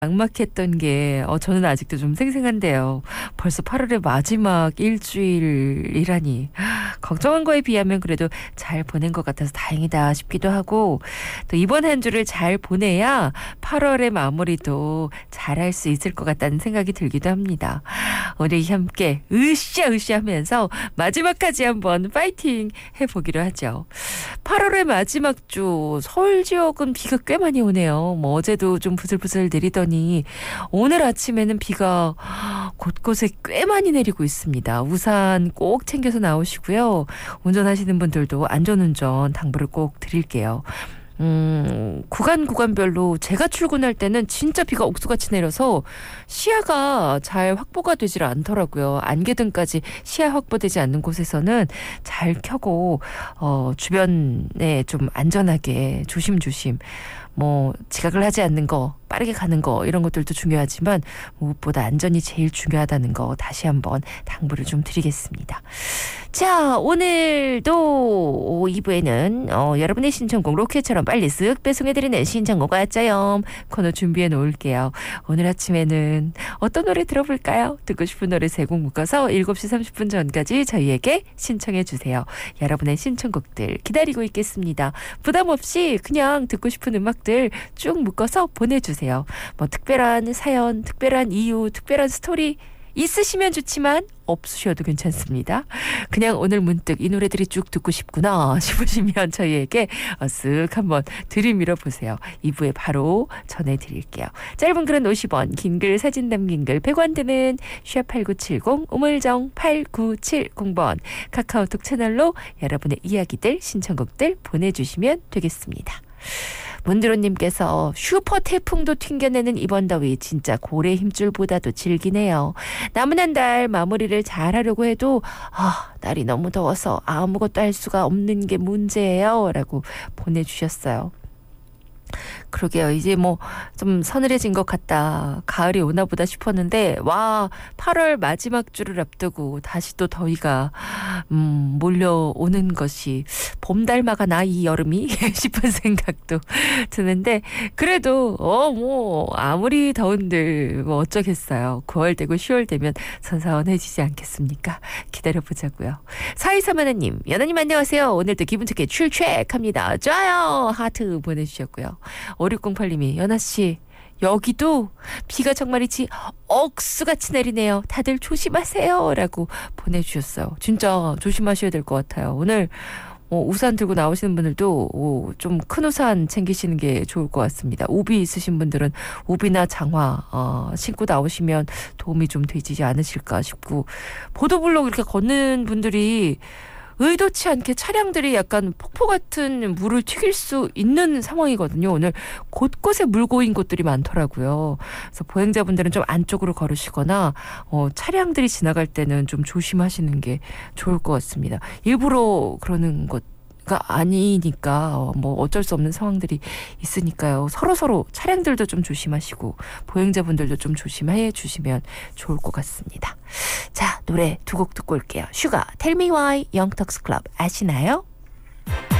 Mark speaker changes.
Speaker 1: 막막했던 게 저는 아직도 좀 생생한데요. 벌써 8월의 마지막 일주일이라니 걱정한 거에 비하면 그래도 잘 보낸 것 같아서 다행이다 싶기도 하고 또 이번 한 주를 잘 보내야 8월의 마무리도 잘할 수 있을 것 같다는 생각이 들기도 합니다. 우리 함께 으쌰으쌰 하면서 마지막까지 한번 파이팅 해보기로 하죠. 8월의 마지막 주 서울 지역은 비가 꽤 많이 오네요. 뭐 어제도 좀 부슬부슬 내리더니 오늘 아침에는 비가 곳곳에 꽤 많이 내리고 있습니다. 우산 꼭 챙겨서 나오시고요. 운전하시는 분들도 안전운전 당부를 꼭 드릴게요. 구간별로 제가 출근할 때는 진짜 비가 옥수같이 내려서 시야가 잘 확보가 되질 않더라고요. 안개등까지 시야 확보되지 않는 곳에서는 잘 켜고 주변에 좀 안전하게 조심조심 뭐 지각을 하지 않는 거, 빠르게 가는 거 이런 것들도 중요하지만 무엇보다 안전이 제일 중요하다는 거 다시 한번 당부를 좀 드리겠습니다. 자, 오늘도 2부에는 여러분의 신청곡 로켓처럼 빨리 쓱 배송해드리는 신청곡 아짜염 코너 준비해 놓을게요. 오늘 아침에는 어떤 노래 들어볼까요? 듣고 싶은 노래 3곡 묶어서 7시 30분 전까지 저희에게 신청해 주세요. 여러분의 신청곡들 기다리고 있겠습니다. 부담 없이 그냥 듣고 싶은 음악들 쭉 묶어서 보내주세요. 뭐 특별한 사연, 특별한 이유, 특별한 스토리 있으시면 좋지만 없으셔도 괜찮습니다. 그냥 오늘 문득 이 노래들이 쭉 듣고 싶구나 싶으시면 저희에게 쓱 한번 들이밀어 보세요. 2부에 바로 전해드릴게요. 짧은 글은 50원, 긴 글 사진 담긴 글 100원 드는 #8970 우물정 8970번 카카오톡 채널로 여러분의 이야기들, 신청곡들 보내주시면 되겠습니다. 문드로님께서 슈퍼 태풍도 튕겨내는 이번 더위 진짜 고래 힘줄보다도 질기네요. 남은 한 달 마무리를 잘하려고 해도 날이 너무 더워서 아무것도 할 수가 없는 게 문제예요. 라고 보내주셨어요. 그러게요. 이제 뭐 좀 서늘해진 것 같다. 가을이 오나 보다 싶었는데 8월 마지막 주를 앞두고 다시 또 더위가 몰려오는 것이 봄 닮아가 나 이 여름이 싶은 생각도 드는데 그래도 뭐 아무리 더운들 뭐 어쩌겠어요. 9월 되고 10월 되면 선선해지지 않겠습니까? 기다려보자고요. 4231님, 연하님 안녕하세요. 오늘도 기분 좋게 출첵합니다. 좋아요. 하트 보내주셨고요. 5608님이 연하씨 여기도 비가 정말이지 억수같이 내리네요. 다들 조심하세요. 라고 보내주셨어요. 진짜 조심하셔야 될 것 같아요. 오늘 우산 들고 나오시는 분들도 좀 큰 우산 챙기시는 게 좋을 것 같습니다. 우비 있으신 분들은 우비나 장화 신고 나오시면 도움이 좀 되지 않으실까 싶고 보도블록 이렇게 걷는 분들이 의도치 않게 차량들이 약간 폭포 같은 물을 튀길 수 있는 상황이거든요. 오늘 곳곳에 물 고인 곳들이 많더라고요. 그래서 보행자분들은 좀 안쪽으로 걸으시거나 차량들이 지나갈 때는 좀 조심하시는 게 좋을 것 같습니다. 일부러 그러는 것가 아니니까 뭐 어쩔 수 없는 상황들이 있으니까요. 서로 차량들도 좀 조심하시고 보행자분들도 좀 조심해 주시면 좋을 것 같습니다. 자, 노래 2곡 듣고 올게요. 슈가, Tell Me Why, 영턱스 클럽 아시나요?